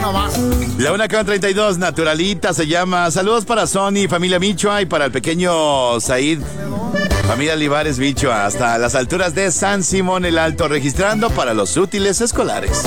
nomás. La 1:32, Naturalita se llama. Saludos para Sony, familia Michoa, y para el pequeño Said, familia Olivares Michoa, hasta las alturas de San Simón el Alto, registrando para los útiles escolares.